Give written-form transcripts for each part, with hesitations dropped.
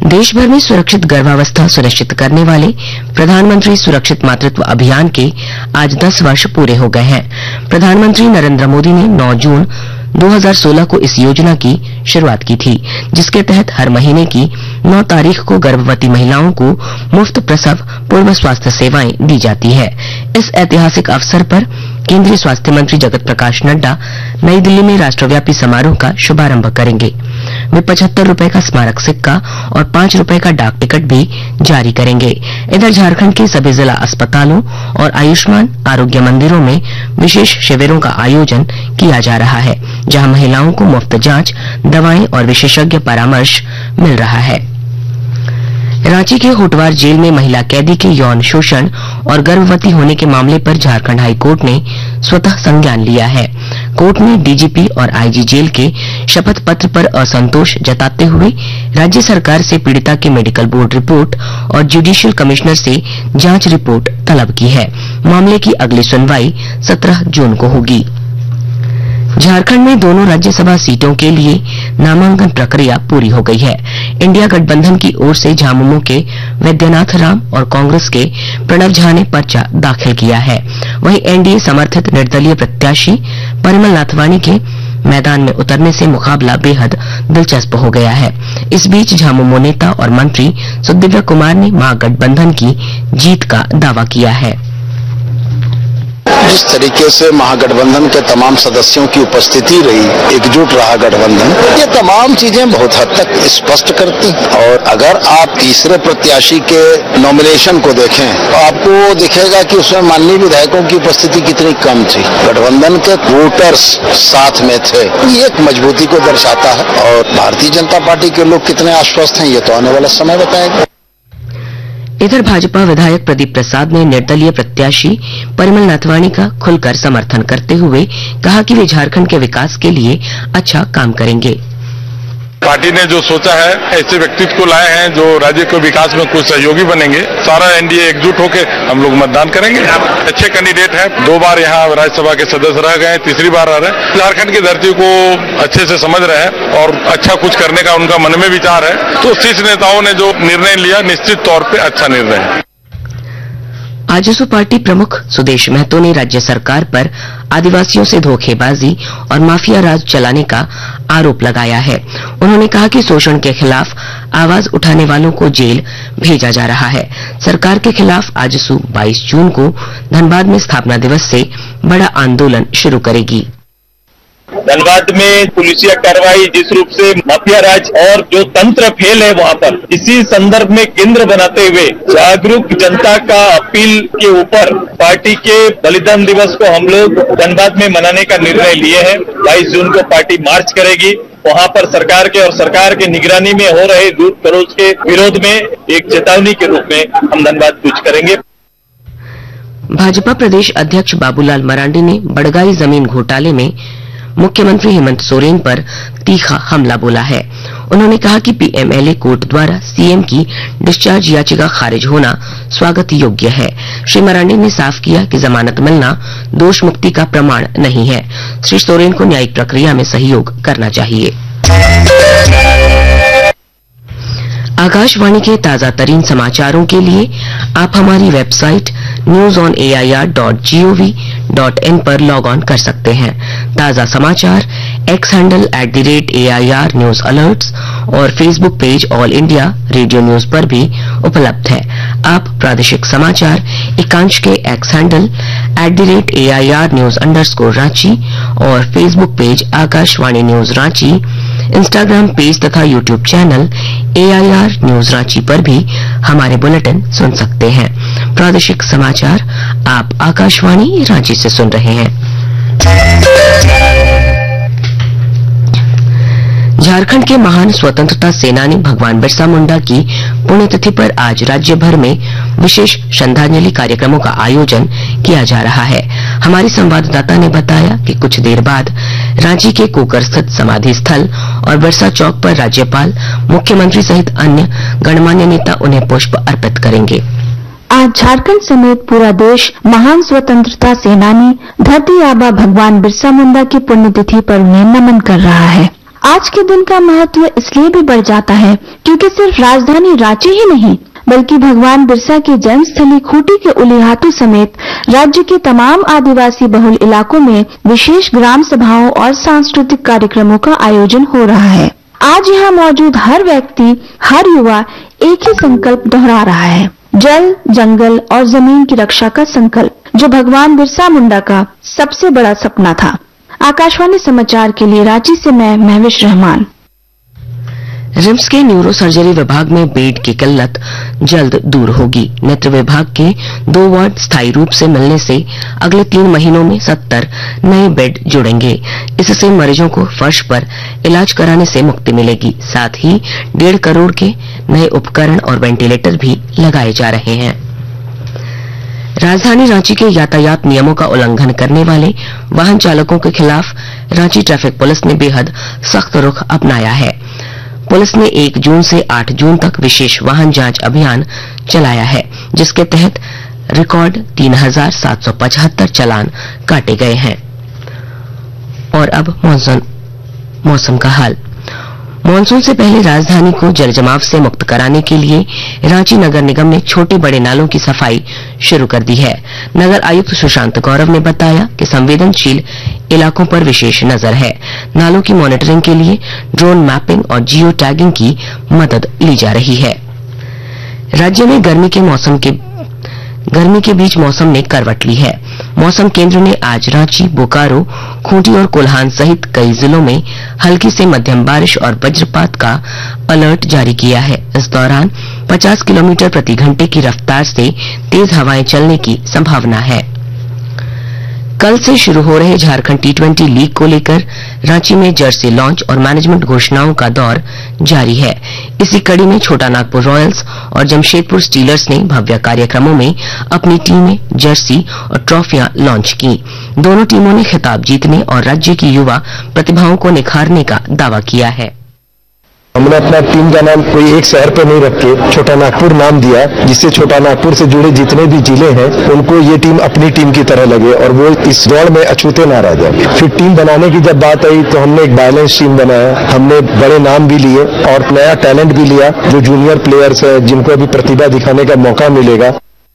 देश भर में सुरक्षित गर्भावस्था सुनिश्चित करने वाले प्रधानमंत्री सुरक्षित मातृत्व अभियान के आज 10 वर्ष पूरे हो गए हैं। प्रधानमंत्री नरेंद्र मोदी ने 9 जून 2016 को इस योजना की शुरुआत की थी, जिसके तहत हर महीने की 9 तारीख को गर्भवती महिलाओं को मुफ्त प्रसव पूर्व स्वास्थ्य सेवाएं दी जाती है। इस ऐतिहासिक अवसर पर केंद्रीय स्वास्थ्य मंत्री जगत प्रकाश नड्डा नई दिल्ली में राष्ट्रव्यापी समारोह का शुभारंभ करेंगे। वे 75 रुपए का स्मारक सिक्का और 5 रुपए का डाक टिकट भी जारी करेंगे। इधर झारखंड के सभी जिला अस्पतालों और आयुष्मान आरोग्य मंदिरों में विशेष शिविरों का आयोजन किया जा रहा है, जहां महिलाओं को मुफ्त जांच, दवाएं और विशेषज्ञ परामर्श मिल रहा है। रांची के होटवार जेल में महिला कैदी के यौन शोषण और गर्भवती होने के मामले पर झारखंड हाई कोर्ट ने स्वतः संज्ञान लिया है। कोर्ट ने डीजीपी और आईजी जेल के शपथ पत्र पर असंतोष जताते हुए राज्य सरकार से पीड़िता के मेडिकल बोर्ड रिपोर्ट और जुडिशियल कमिश्नर से जांच रिपोर्ट तलब की है। मामले की अगली सुनवाई 17 जून को होगी। झारखंड में दोनों राज्यसभा सीटों के लिए नामांकन प्रक्रिया पूरी हो गई है। इंडिया गठबंधन की ओर से झामुमो के वैद्यनाथ राम और कांग्रेस के प्रणव झा ने पर्चा दाखिल किया है। वहीं एनडीए समर्थित निर्दलीय प्रत्याशी परिमल नाथवानी के मैदान में उतरने से मुकाबला बेहद दिलचस्प हो गया है। इस बीच झामुमो नेता और मंत्री सुदिव्य कुमार ने महागठबंधन की जीत का दावा किया है। जिस तरीके से महागठबंधन के तमाम सदस्यों की उपस्थिति रही, एकजुट रहा गठबंधन, ये तमाम चीजें बहुत हद तक स्पष्ट करती हैं। और अगर आप तीसरे प्रत्याशी के नॉमिनेशन को देखें तो आपको दिखेगा कि उसमें माननीय विधायकों की उपस्थिति कितनी कम थी। गठबंधन के वोटर्स साथ में थे, ये एक मजबूती को दर्शाता है। और भारतीय जनता पार्टी के लोग कितने आश्वस्त हैं, ये तो आने वाला समय बताएगा। इधर भाजपा विधायक प्रदीप प्रसाद ने निर्दलीय प्रत्याशी परिमल नाथवानी का खुलकर समर्थन करते हुए कहा कि वे झारखंड के विकास के लिए अच्छा काम करेंगे। पार्टी ने जो सोचा है, ऐसे व्यक्तित्व को लाए हैं जो राज्य के विकास में कुछ सहयोगी बनेंगे। सारा एनडीए एकजुट होकर हम लोग मतदान करेंगे। अच्छे कैंडिडेट हैं, 2 बार यहाँ राज्यसभा के सदस्य रह गए, तीसरी बार आ रहे हैं। झारखंड की धरती को अच्छे से समझ रहे हैं और अच्छा कुछ करने का उनका मन में विचार है। तो शीर्ष नेताओं ने जो निर्णय लिया, निश्चित तौर पर अच्छा निर्णय है। आजसू पार्टी प्रमुख सुदेश महतो ने राज्य सरकार पर आदिवासियों से धोखेबाजी और माफिया राज चलाने का आरोप लगाया है। उन्होंने कहा कि शोषण के खिलाफ आवाज उठाने वालों को जेल भेजा जा रहा है। सरकार के खिलाफ आजसू 22 जून को धनबाद में स्थापना दिवस से बड़ा आंदोलन शुरू करेगी। धनबाद में पुलिसिया कार्रवाई जिस रूप से माफिया राज और जो तंत्र फेल है वहाँ पर, इसी संदर्भ में केंद्र बनाते हुए जागरूक जनता का अपील के ऊपर पार्टी के बलिदान दिवस को हम लोग धनबाद में मनाने का निर्णय लिए हैं। 22 जून को पार्टी मार्च करेगी। वहाँ पर सरकार के और सरकार के निगरानी में हो रहे लूट खरोच के विरोध में एक चेतावनी के रूप में हम धनबाद कूच करेंगे। भाजपा प्रदेश अध्यक्ष बाबूलाल मरांडी ने बड़गाई जमीन घोटाले में मुख्यमंत्री हेमंत सोरेन पर तीखा हमला बोला है। उन्होंने कहा कि पीएमएलए कोर्ट द्वारा सीएम की डिस्चार्ज याचिका खारिज होना स्वागत योग्य है। श्री मरांडी ने साफ किया कि जमानत मिलना दोष मुक्ति का प्रमाण नहीं है। श्री सोरेन को न्यायिक प्रक्रिया में सहयोग करना चाहिए। आकाशवाणी के ताजा तरीन समाचारों के लिए आप हमारी वेबसाइट newsonair.gov.in पर लॉग ऑन कर सकते हैं। ताजा समाचार x handle @AIR news alerts और Facebook page all India radio news पर भी उपलब्ध है। आप प्रादेशिक समाचार एकांश के x handle @AIR news _Ranchi और Facebook page Akashvani news Ranchi, Instagram page तथा YouTube channel AIR news Ranchi पर भी हमारे बुलेटिन सुन सकते हैं। प्रादेशिक समाचार आप आकाशवाणी रांची से सुन रहे हैं। झारखंड के महान स्वतंत्रता सेनानी भगवान बिरसा मुंडा की पुण्यतिथि पर आज राज्य भर में विशेष श्रद्धांजलि कार्यक्रमों का आयोजन किया जा रहा है। हमारी संवाददाता ने बताया कि कुछ देर बाद रांची के कोकर स्थित समाधि स्थल और बिरसा चौक पर राज्यपाल, मुख्यमंत्री सहित अन्य गणमान्य नेता उन्हें पुष्प अर्पित करेंगे। आज झारखंड समेत पूरा देश महान स्वतंत्रता सेनानी धरती आबा भगवान बिरसा मुंडा की पुण्यतिथि पर उन्हें नमन कर रहा है। आज के दिन का महत्व इसलिए भी बढ़ जाता है क्योंकि सिर्फ राजधानी रांची ही नहीं बल्कि भगवान बिरसा की जन्मस्थली खूंटी के उलिहातू समेत राज्य के तमाम आदिवासी बहुल इलाकों में विशेष ग्राम सभाओं और सांस्कृतिक कार्यक्रमों का आयोजन हो रहा है। आज यहाँ मौजूद हर व्यक्ति, हर युवा एक ही संकल्प दोहरा रहा है, जल, जंगल और जमीन की रक्षा का संकल्प, जो भगवान बिरसा मुंडा का सबसे बड़ा सपना था। आकाशवाणी समाचार के लिए रांची से मैं महविश रहमान। रिम्स के न्यूरो सर्जरी विभाग में बेड की किल्लत जल्द दूर होगी। नेत्र विभाग के 2 वार्ड स्थायी रूप से मिलने से अगले 3 महीनों में 70 नए बेड जुड़ेंगे। इससे मरीजों को फर्श पर इलाज कराने से मुक्ति मिलेगी। साथ ही 1.5 करोड़ के नए उपकरण और वेंटिलेटर भी लगाए जा रहे हैं। राजधानी रांची के यातायात नियमों का उल्लंघन करने वाले वाहन चालकों के खिलाफ रांची ट्रैफिक पुलिस ने बेहद सख्त रुख अपनाया है। पुलिस ने 1 जून से 8 जून तक विशेष वाहन जांच अभियान चलाया है, जिसके तहत रिकॉर्ड 3775 चालान काटे गए हैं। और अब मौसम का हाल। मानसून से पहले राजधानी को जलजमाव से मुक्त कराने के लिए रांची नगर निगम ने छोटे बड़े नालों की सफाई शुरू कर दी है। नगर आयुक्त सुशांत गौरव ने बताया कि संवेदनशील इलाकों पर विशेष नजर है। नालों की मॉनिटरिंग के लिए ड्रोन मैपिंग और जियो टैगिंग की मदद ली जा रही है। राज्य में गर्मी के बीच मौसम ने करवट ली है। मौसम केंद्र ने आज रांची, बोकारो, खूंटी और कोल्हान सहित कई जिलों में हल्की से मध्यम बारिश और वज्रपात का अलर्ट जारी किया है। इस दौरान 50 किलोमीटर प्रति घंटे की रफ्तार से तेज हवाएं चलने की संभावना है। कल से शुरू हो रहे झारखंड T20 लीग को लेकर रांची में जर्सी लॉन्च और मैनेजमेंट घोषणाओं का दौर जारी है। इसी कड़ी में छोटा नागपुर रॉयल्स और जमशेदपुर स्टीलर्स ने भव्य कार्यक्रमों में अपनी टीमें, जर्सी और ट्रॉफियां लॉन्च की। दोनों टीमों ने खिताब जीतने और राज्य की युवा प्रतिभाओं को निखारने का दावा किया है। हमने अपना टीम का नाम कोई एक शहर पे नहीं रख के छोटा नागपुर नाम दिया, जिससे छोटा नागपुर से जुड़े जितने भी जिले हैं उनको ये टीम अपनी टीम की तरह लगे और वो इस दौड़ में अछूते ना रह जाए। फिर टीम बनाने की जब बात आई तो हमने एक बैलेंस टीम बनाया। हमने बड़े नाम भी लिए और नया टैलेंट भी लिया, जो जूनियर प्लेयर्स है जिनको अभी प्रतिभा दिखाने का मौका मिलेगा।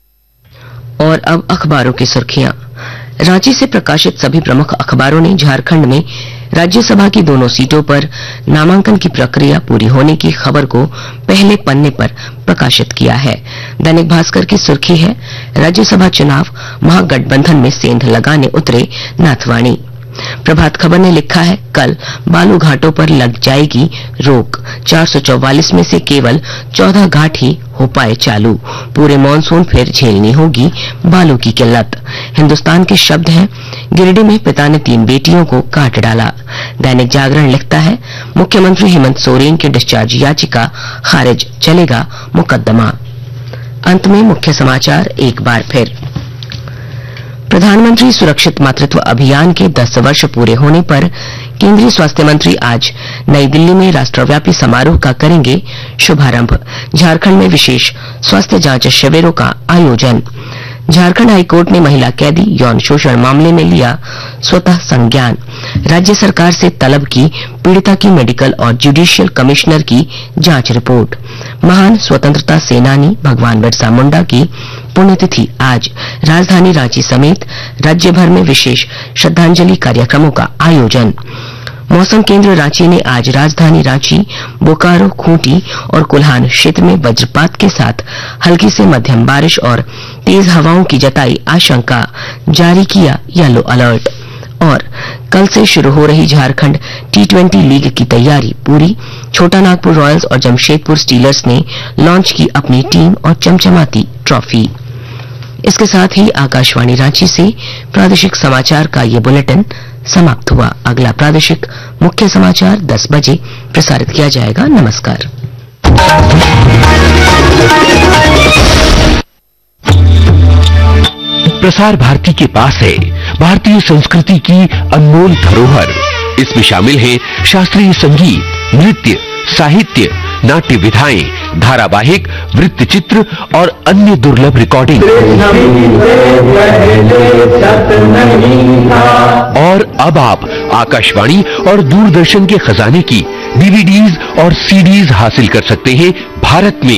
और अब अखबारों की सुर्खियां। रांची से प्रकाशित सभी प्रमुख अखबारों ने झारखंड में राज्यसभा की दोनों सीटों पर नामांकन की प्रक्रिया पूरी होने की खबर को पहले पन्ने पर प्रकाशित किया है। दैनिक भास्कर की सुर्खी है, राज्यसभा चुनाव महागठबंधन में सेंध लगाने उतरे नाथवाणी। प्रभात खबर ने लिखा है, कल बालू घाटों पर लग जाएगी रोक, 444 में से केवल 14 घाट ही हो पाए चालू। पूरे मॉनसून फिर झेलनी होगी बालू की किल्लत। हिंदुस्तान के शब्द हैं, गिरिडीह में पिता ने 3 बेटियों को काट डाला। दैनिक जागरण लिखता है, मुख्यमंत्री हेमंत सोरेन की डिस्चार्ज याचिका खारिज, चलेगा मुकदमा। अंत में मुख्य समाचार एक बार फिर। प्रधानमंत्री सुरक्षित मातृत्व अभियान के 10 वर्ष पूरे होने पर केंद्रीय स्वास्थ्य मंत्री आज नई दिल्ली में राष्ट्रव्यापी समारोह का करेंगे शुभारंभ। झारखंड में विशेष स्वास्थ्य जांच शिविरों का आयोजन। झारखंड हाईकोर्ट ने महिला कैदी यौन शोषण मामले में लिया स्वतः संज्ञान। राज्य सरकार से तलब की पीड़िता की मेडिकल और जुडिशियल कमिश्नर की जांच रिपोर्ट। महान स्वतंत्रता सेनानी भगवान बिरसा मुंडा की पुण्यतिथि आज। राजधानी रांची समेत राज्य भर में विशेष श्रद्धांजलि कार्यक्रमों का आयोजन। मौसम केंद्र रांची ने आज राजधानी रांची, बोकारो, खूंटी और कोल्हान क्षेत्र में वज्रपात के साथ हल्की से मध्यम बारिश और तेज हवाओं की जताई आशंका, जारी किया येलो अलर्ट। और कल से शुरू हो रही झारखंड T20 लीग की तैयारी पूरी। छोटा नागपुर रॉयल्स और जमशेदपुर स्टीलर्स ने लॉन्च की अपनी टीम और चमचमाती ट्रॉफी। इसके साथ ही आकाशवाणी रांची से प्रादेशिक समाचार का ये बुलेटिन समाप्त हुआ। अगला प्रादेशिक मुख्य समाचार 10 बजे प्रसारित किया जाएगा। नमस्कार। प्रसार भारती के पास है भारतीय संस्कृति की अनमोल धरोहर। इसमें शामिल है शास्त्रीय संगीत, नृत्य, साहित्य, नाट्य विधाएं, धारावाहिक, वृत्तचित्र और अन्य दुर्लभ रिकॉर्डिंग। और अब आप आकाशवाणी और दूरदर्शन के खजाने की डीवीडीज और सीडीज हासिल कर सकते हैं भारत में